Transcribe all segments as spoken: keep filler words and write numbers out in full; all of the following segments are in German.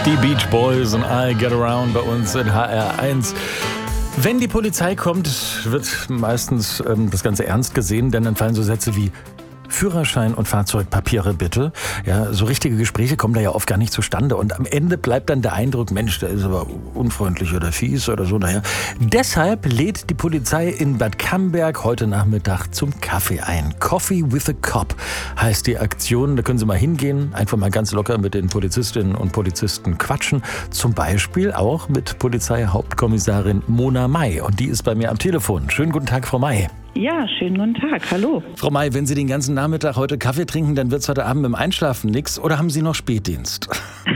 Die Beach Boys und I Get Around bei uns in H R eins. Wenn die Polizei kommt, wird meistens ähm, das Ganze ernst gesehen, denn dann fallen so Sätze wie Führerschein und Fahrzeugpapiere bitte. Ja, so richtige Gespräche kommen da ja oft gar nicht zustande. Und am Ende bleibt dann der Eindruck, Mensch, der ist aber unfreundlich oder fies oder so. Naja. Deshalb lädt die Polizei in Bad Camberg heute Nachmittag zum Kaffee ein. Coffee with a Cop heißt die Aktion. Da können Sie mal hingehen, einfach mal ganz locker mit den Polizistinnen und Polizisten quatschen. Zum Beispiel auch mit Polizeihauptkommissarin Mona May. Und die ist bei mir am Telefon. Schönen guten Tag, Frau May. Ja, schönen guten Tag. Hallo. Frau May, wenn Sie den ganzen Nachmittag heute Kaffee trinken, dann wird es heute Abend mit dem Einschlafen nichts. Oder haben Sie noch Spätdienst?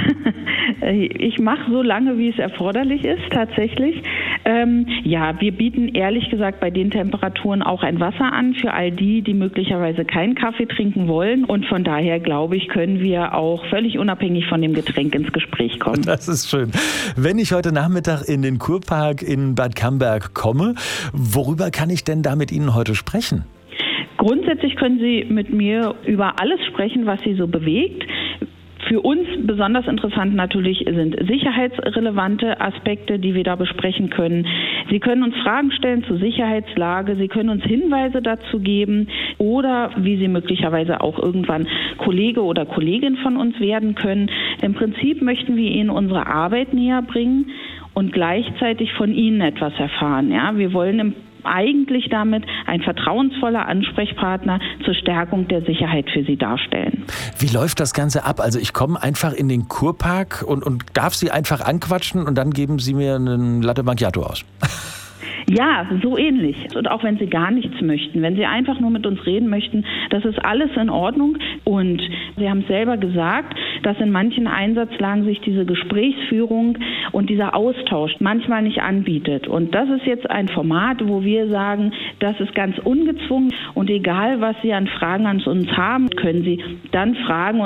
Ich mache so lange, wie es erforderlich ist, tatsächlich. Ähm, ja, wir bieten ehrlich gesagt bei den Temperaturen auch ein Wasser an für all die, die möglicherweise keinen Kaffee trinken wollen. Und von daher, glaube ich, können wir auch völlig unabhängig von dem Getränk ins Gespräch kommen. Das ist schön. Wenn ich heute Nachmittag in den Kurpark in Bad Camberg komme, worüber kann ich denn da mit Ihnen heute sprechen? Grundsätzlich können Sie mit mir über alles sprechen, was Sie so bewegt. Für uns besonders interessant natürlich sind sicherheitsrelevante Aspekte, die wir da besprechen können. Sie können uns Fragen stellen zur Sicherheitslage, Sie können uns Hinweise dazu geben oder wie Sie möglicherweise auch irgendwann Kollege oder Kollegin von uns werden können. Im Prinzip möchten wir Ihnen unsere Arbeit näher bringen und gleichzeitig von Ihnen etwas erfahren. Ja, wir wollen im eigentlich damit ein vertrauensvoller Ansprechpartner zur Stärkung der Sicherheit für Sie darstellen. Wie läuft das Ganze ab? Also ich komme einfach in den Kurpark und, und darf Sie einfach anquatschen und dann geben Sie mir einen Latte Macchiato aus. Ja, so ähnlich. Und auch wenn Sie gar nichts möchten, wenn Sie einfach nur mit uns reden möchten, das ist alles in Ordnung. Und Sie haben es selber gesagt, dass in manchen Einsatzlagen sich diese Gesprächsführung und dieser Austausch manchmal nicht anbietet. Und das ist jetzt ein Format, wo wir sagen, das ist ganz ungezwungen und egal, was Sie an Fragen an uns haben, können Sie dann fragen.